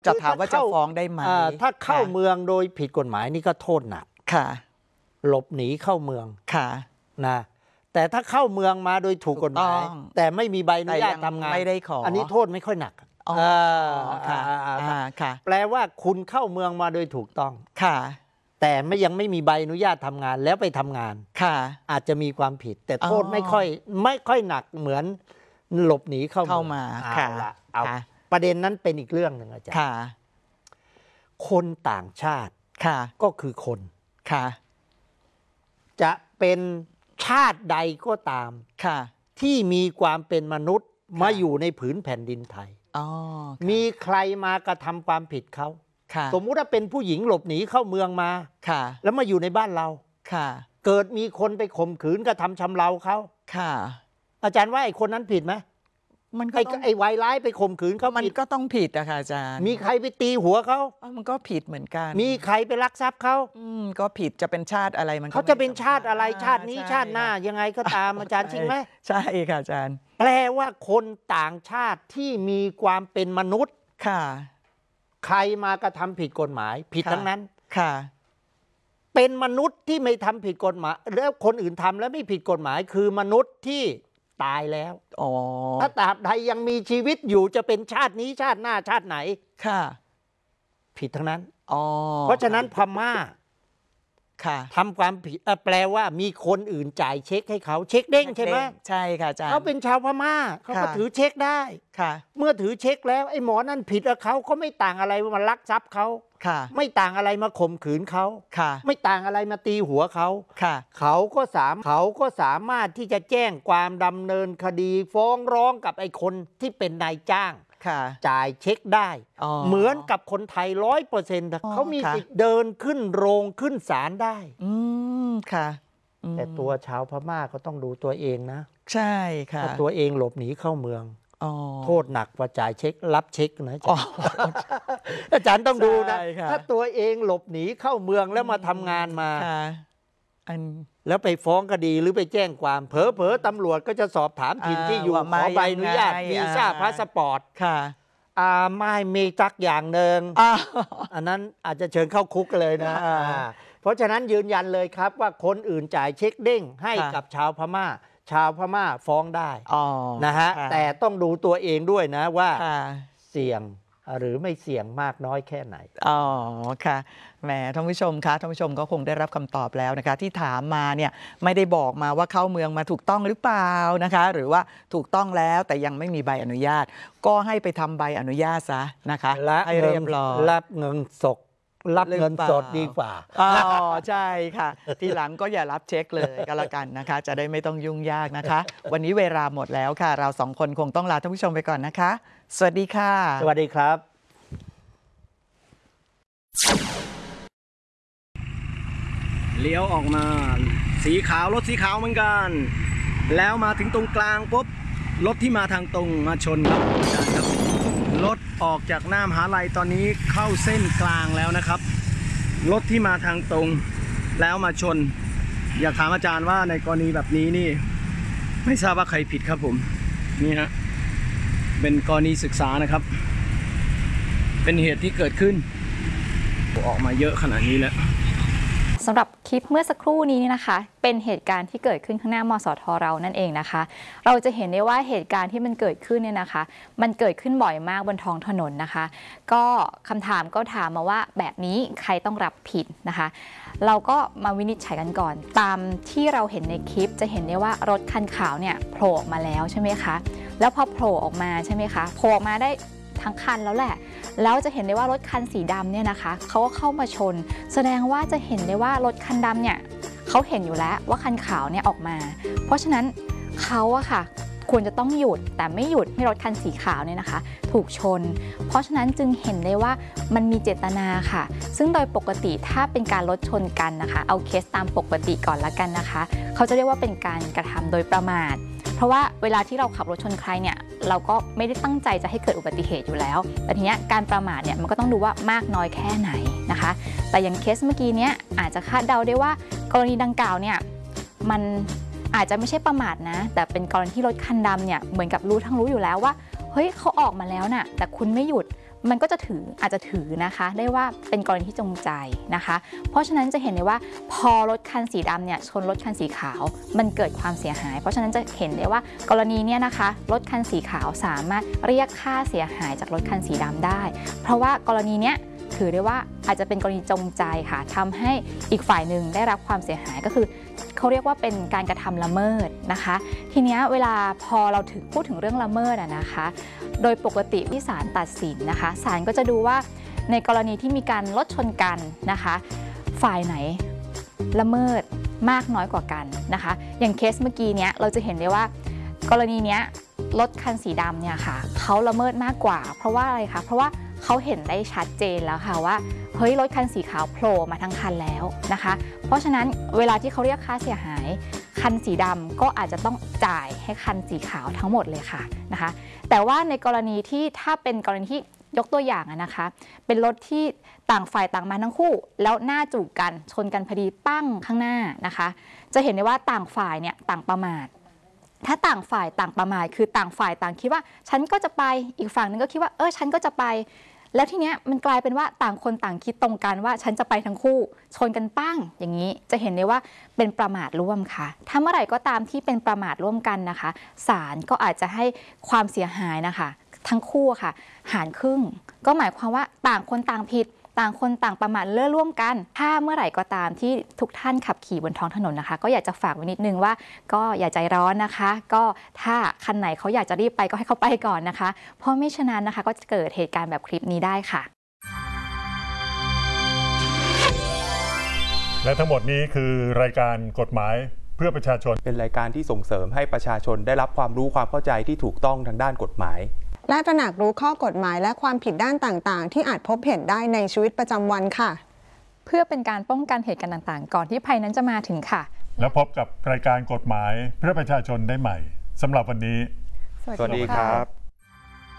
จะถามว่าจะฟ้องได้ไหมถ้าเข้าเมืองโดยผิดกฎหมายนี่ก็โทษหนักค่ะหลบหนีเข้าเมืองค่ะนะแต่ถ้าเข้าเมืองมาโดยถูกกฎหมายแต่ไม่มีใบอนุญาตทำงานไม่ได้ขออันนี้โทษไม่ค่อยหนักค่ะแปลว่าคุณเข้าเมืองมาโดยถูกต้องค่ะแต่ยังไม่มีใบอนุญาตทำงานแล้วไปทำงานค่ะอาจจะมีความผิดแต่โทษไม่ค่อยหนักเหมือนหลบหนีเข้ามาค่ะเอาประเด็นนั้นเป็นอีกเรื่องหนึ่งอาจารย์ค่ะคนต่างชาติค่ะก็คือคนค่ะจะเป็นชาติใดก็ตามค่ะที่มีความเป็นมนุษย์มาอยู่ในผืนแผ่นดินไทยมีใครมากระทำความผิดเขาสมมุติว่าเป็นผู้หญิงหลบหนีเข้าเมืองมาแล้วมาอยู่ในบ้านเราเกิดมีคนไปข่มขืนกระทำชำเราเขาอาจารย์ว่าไอ้คนนั้นผิดไหมมันก็ไอ้วัยร้ายไปข่มขืนเขามันก็ต้องผิดอะค่ะอาจารย์มีใครไปตีหัวเขามันก็ผิดเหมือนกันมีใครไปลักทรัพย์เขาก็ผิดจะเป็นชาติอะไรมันเขาจะเป็นชาติอะไรชาตินี้ชาติหน้ายังไงก็ตามอาจารย์จริงไหมใช่ค่ะอาจารย์แปลว่าคนต่างชาติที่มีความเป็นมนุษย์ค่ะใครมากระทำผิดกฎหมายผิดทั้งนั้นค่ะเป็นมนุษย์ที่ไม่ทำผิดกฎหมายแล้วคนอื่นทำแล้วไม่ผิดกฎหมายคือมนุษย์ที่ตายแล้วถ้าตราบใดยังมีชีวิตอยู่จะเป็นชาตินี้ชาติหน้าชาติไหนค่ะผิดทั้งนั้นเพราะฉะนั้นพม่าทำความผิดแปลว่ามีคนอื่นจ่ายเช็คให้เขาเช็คเด้งใช่ไหมใช่ค่ะอาจารย์เขาเป็นชาวพม่าเขาก็ถือเช็คได้เมื่อถือเช็คแล้วไอ้หมอนั่นผิดกับเขาไม่ต่างอะไรมาลักทรัพย์เขาไม่ต่างอะไรมาข่มขืนเขาไม่ต่างอะไรมาตีหัวเขาเขาก็สามารถที่จะแจ้งความดำเนินคดีฟ้องร้องกับไอ้คนที่เป็นนายจ้างจ่ายเช็คได้เหมือนกับคนไทย 100% เขามีสิทธิ์เดินขึ้นโรงขึ้นศาลได้ค่ะแต่ตัวชาวพม่าก็ต้องดูตัวเองนะใช่ค่ะตัวเองหลบหนีเข้าเมืองโทษหนักกว่าจ่ายเช็ครับเช็คนะอาจารย์ต้องดูนะถ้าตัวเองหลบหนีเข้าเมืองแล้วมาทำงานมาแล้วไปฟ้องคดีหรือไปแจ้งความเผลอๆตำรวจก็จะสอบถามถิ่นที่อยู่ขอใบอนุญาตวีซ่าพาสปอร์ตไม่มีจักอย่างหนึ่งอันนั้นอาจจะเชิญเข้าคุกเลยนะเพราะฉะนั้นยืนยันเลยครับว่าคนอื่นจ่ายเช็คเด้งให้กับชาวพม่าฟ้องได้นะฮะแต่ต้องดูตัวเองด้วยนะว่าเสี่ยงหรือไม่เสี่ยงมากน้อยแค่ไหนค่ะแหมท่านผู้ชมคะท่านผู้ชมก็คงได้รับคำตอบแล้วนะคะที่ถามมาเนี่ยไม่ได้บอกมาว่าเข้าเมืองมาถูกต้องหรือเปล่านะคะหรือว่าถูกต้องแล้วแต่ยังไม่มีใบอนุญาตก็ให้ไปทำใบอนุญาตซะนะคะให้เรียบร้อยรับเงินสดดีกว่าใช่ค่ะทีหลังก็อย่ารับเช็คเลยก็แล้วกันนะคะจะได้ไม่ต้องยุ่งยากนะคะวันนี้เวลาหมดแล้วค่ะเราสองคนคงต้องลาท่านผู้ชมไปก่อนนะคะสวัสดีค่ะสวัสดีครับเลี้ยวออกมาสีขาวรถสีขาวเหมือนกันแล้วมาถึงตรงกลางปุ๊บรถที่มาทางตรงมาชนครับรถออกจากหน้ามหาลัยตอนนี้เข้าเส้นกลางแล้วนะครับรถที่มาทางตรงแล้วมาชนอยากถามอาจารย์ว่าในกรณีแบบนี้นี่ไม่ทราบว่าใครผิดครับผมนี่ฮะเป็นกรณีศึกษานะครับเป็นเหตุที่เกิดขึ้นออกมาเยอะขนาดนี้แล้วสำหรับคลิปเมื่อสักครู่นี้นะคะเป็นเหตุการณ์ที่เกิดขึ้นข้างหน้ามสท.เรานั่นเองนะคะเราจะเห็นได้ว่าเหตุการณ์ที่มันเกิดขึ้นเนี่ยนะคะมันเกิดขึ้นบ่อยมากบนท้องถนนนะคะก็คำถามก็ถามมาว่าแบบนี้ใครต้องรับผิดนะคะเราก็มาวินิจฉัยกันก่อนตามที่เราเห็นในคลิปจะเห็นได้ว่ารถคันขาวเนี่ยโผล่ออกมาแล้วใช่ไหมคะแล้วพอโผล่ออกมาใช่ไหมคะโผล่ออกมาได้ทั้งคันแล้วแหละแล้วจะเห็นได้ว่ารถคันสีดำเนี่ยนะคะเขาก็เข้ามาชนแสดงว่าจะเห็นได้ว่ารถคันดำเนี่ยเขาเห็นอยู่แล้วว่าคันขาวเนี่ยออกมาเพราะฉะนั้นเขาอะค่ะควรจะต้องหยุดแต่ไม่หยุดให้รถคันสีขาวเนี่ยนะคะถูกชนเพราะฉะนั้นจึงเห็นได้ว่ามันมีเจตนาค่ะซึ่งโดยปกติถ้าเป็นการรถชนกันนะคะเอาเคสตามปกติก่อนละกันนะคะเขาจะเรียกว่าเป็นการกระทำโดยประมาทเพราะว่าเวลาที่เราขับรถชนใครเนี่ยเราก็ไม่ได้ตั้งใจจะให้เกิดอุบัติเหตุอยู่แล้วแต่ทีนี้การประมาทเนี่ยมันก็ต้องดูว่ามากน้อยแค่ไหนนะคะแต่อย่างเคสเมื่อกี้เนี้ยอาจจะคาดเดาได้ว่ากรณีดังกล่าวเนี่ยมันอาจจะไม่ใช่ประมาทนะแต่เป็นกรณีที่รถคันดำเนี่ยเหมือนกับรู้อยู่แล้วว่าเฮ้ยเขาออกมาแล้วน่ะแต่คุณไม่หยุดมันก็จะอาจจะถือนะคะได้ว่าเป็นกรณีที่จงใจนะคะเพราะฉะนั้นจะเห็นได้ว่าพอรถคันสีดำเนี่ยชนรถคันสีขาวมันเกิดความเสียหายเพราะฉะนั้นจะเห็นได้ว่ากรณีเนี้ยนะคะรถคันสีขาวสามารถเรียกค่าเสียหายจากรถคันสีดำได้เพราะว่ากรณีเนี้ยถือได้ว่าอาจจะเป็นกรณีจงใจค่ะทำให้อีกฝ่ายหนึ่งได้รับความเสียหายก็คือเขาเรียกว่าเป็นการกระทำละเมิดนะคะทีนี้เวลาพอเราพูดถึงเรื่องละเมิดนะคะโดยปกติที่ศาลตัดสินนะคะศาลก็จะดูว่าในกรณีที่มีการรถชนกันนะคะฝ่ายไหนละเมิดมากน้อยกว่ากันนะคะอย่างเคสเมื่อกี้เนี้ยเราจะเห็นได้ว่ากรณีเนี้ยรถคันสีดำเนี่ยค่ะเขาละเมิดมากกว่าเพราะว่าอะไรคะเพราะว่าเขาเห็นได้ชัดเจนแล้วค่ะว่าเฮ้ยรถคันสีขาวโผล่มาทั้งคันแล้วนะคะเพราะฉะนั้นเวลาที่เขาเรียกค่าเสียหายคันสีดำก็อาจจะต้องจ่ายให้คันสีขาวทั้งหมดเลยค่ะนะคะแต่ว่าในกรณีที่ถ้าเป็นกรณีที่ยกตัวอย่างนะคะเป็นรถที่ต่างฝ่ายต่างมาทั้งคู่แล้วหน้าจูบกันชนกันพอดีปั้งข้างหน้านะคะจะเห็นได้ว่าต่างฝ่ายเนี่ยต่างประมาทถ้าต่างฝ่ายต่างประมาทคือต่างฝ่ายต่างคิดว่าฉันก็จะไปอีกฝั่งนึงก็คิดว่าฉันก็จะไปแล้วทีเนี้ยมันกลายเป็นว่าต่างคนต่างคิดตรงกันว่าฉันจะไปทั้งคู่ชนกันปั้งอย่างนี้จะเห็นได้ว่าเป็นประมาทร่วมค่ะถ้าเมื่อไหร่ก็ตามที่เป็นประมาทร่วมกันนะคะศาลก็อาจจะให้ความเสียหายนะคะทั้งคู่ค่ะหารครึ่งก็หมายความว่าต่างคนต่างผิดต่างคนต่างประมาทเลื่อร่วมกันถ้าเมื่อไหร่ก็ตามที่ทุกท่านขับขี่บนท้องถนนนะคะก็อยากจะฝากไว้นิดนึงว่าก็อย่าใจร้อนนะคะก็ถ้าคันไหนเขาอยากจะรีบไปก็ให้เขาไปก่อนนะคะเพราะไม่ฉะนั้นนะคะก็จะเกิดเหตุการณ์แบบคลิปนี้ได้ค่ะและทั้งหมดนี้คือรายการกฎหมายเพื่อประชาชนเป็นรายการที่ส่งเสริมให้ประชาชนได้รับความรู้ความเข้าใจที่ถูกต้องทางด้านกฎหมายและตระหนักรู้ข้อกฎหมายและความผิดด้านต่างๆที่อาจพบเห็นได้ในชีวิตประจำวันค่ะเพื่อเป็นการป้องกันเหตุการณ์ต่างๆก่อนที่ภัยนั้นจะมาถึงค่ะแล้วพบกับรายการกฎหมายเพื่อประชาชนได้ใหม่สำหรับวันนี้สวัสดีครับ